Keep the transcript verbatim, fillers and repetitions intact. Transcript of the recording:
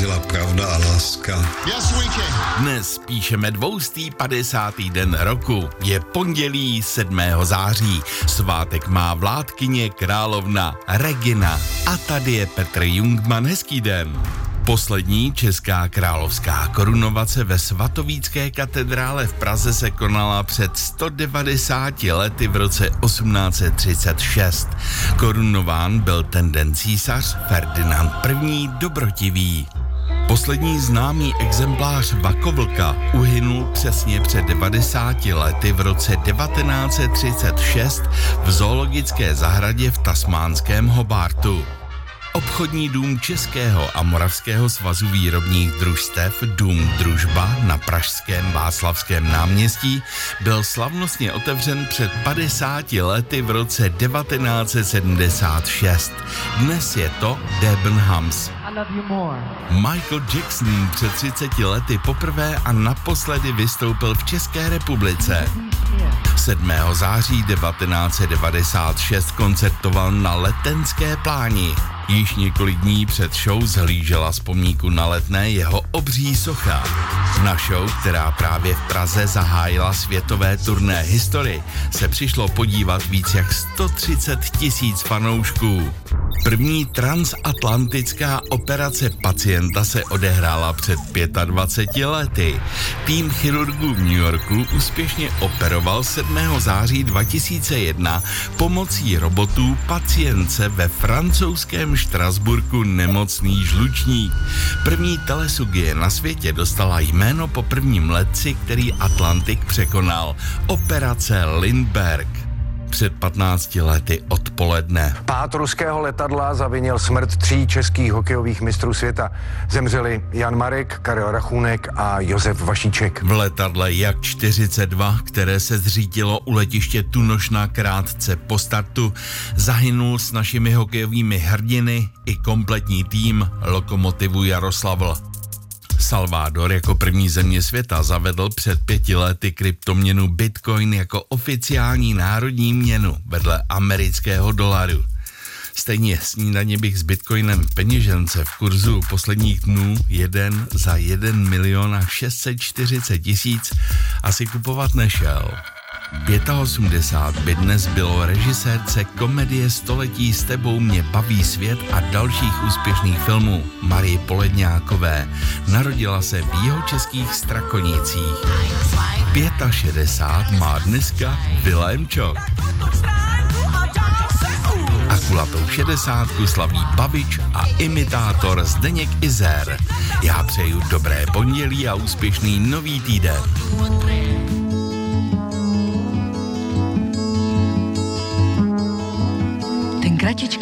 zvítězila pravda a láska. Yes, we can. Dnes píšeme dvoustý padesátý den roku. Je pondělí sedmého září. Svátek má vládkyně královna Regina. A tady je Petr Jungmann. Hezký den. Poslední česká královská korunovace ve svatovícké katedrále v Praze se konala před sto devadesáti lety v roce osmnáct set třicet šest. Korunován byl ten den císař Ferdinand první. Dobrotivý. Poslední známý exemplář vakovlka uhynul přesně před devadesáti lety v roce devatenáct set třicet šest v zoologické zahradě v tasmánském Hobartu. Obchodní dům Českého a Moravského svazu výrobních družstev Dům Družba na pražském Václavském náměstí byl slavnostně otevřen před padesáti lety v roce devatenáct set sedmdesát šest. Dnes je to Debenhams. Michael Jackson před třiceti lety poprvé a naposledy vystoupil v České republice. sedmého září devatenáct set devadesát šest koncertoval na Letenské pláni. Již několik dní před show zhlížela z pomníku na Letné jeho obří socha. Na show, která právě v Praze zahájila světové turné History, se přišlo podívat víc jak sto třicet tisíc fanoušků. První transatlantická operace pacienta se odehrála před dvaceti pěti lety. Tým chirurgů v New Yorku úspěšně operoval sedmého září dva tisíce jedna pomocí robotů pacientce ve francouzském Štrasburku nemocný žlučník. První telesugie na světě dostala jméno po prvním letci, který Atlantik překonal. Operace Lindbergh. Před patnácti lety odpoledne. Pád ruského letadla zavinil smrt tří českých hokejových mistrů světa. Zemřeli Jan Marek, Karel Rachůnek a Josef Vašíček. V letadle Jak čtyřicet dva, které se zřítilo u letiště Tunošna krátce po startu, zahynul s našimi hokejovými hrdiny i kompletní tým Lokomotivu Jaroslavl. Salvador jako první země světa zavedl před pěti lety kryptoměnu Bitcoin jako oficiální národní měnu vedle amerického dolaru. Stejně snídaně bych s Bitcoinem v peněžence v kurzu posledních dnů jeden za jeden milion a šest set čtyřicet tisíc asi kupovat nešel. osmdesát pět by dnes bylo režisérce komedie Století s tebou mě baví svět a dalších úspěšných filmů Marie Poledňákové. Narodila se v jihočeských Strakonicích. šedesát pět má dneska Vilém Čok. A kulatou šedesátku slaví bavič a imitátor Zdeněk Izer. Já přeju dobré pondělí a úspěšný nový týden. Kratičký